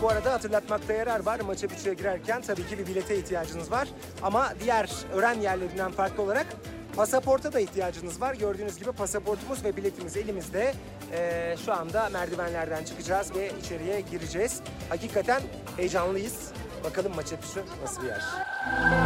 Bu arada hatırlatmakta yarar var. Maça Picchu'ya girerken tabii ki bir bilete ihtiyacınız var. Ama diğer öğren yerlerinden farklı olarak pasaporta da ihtiyacınız var. Gördüğünüz gibi pasaportumuz ve biletimiz elimizde. Şu anda merdivenlerden çıkacağız ve içeriye gireceğiz. Hakikaten heyecanlıyız. Bakalım Maça Picchu nasıl bir yer?